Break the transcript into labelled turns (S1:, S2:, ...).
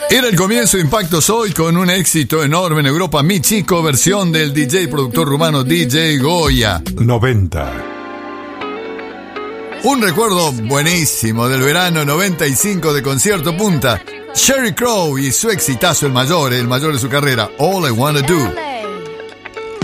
S1: Era el comienzo de Impacto Soul con un éxito enorme en Europa, Mi Chico, versión del DJ y productor rumano DJ Goya.
S2: 90.
S1: Un recuerdo buenísimo del verano 95 de Concierto Punta. Sheryl Crow y su exitazo, el mayor de su carrera, All I Wanna Do.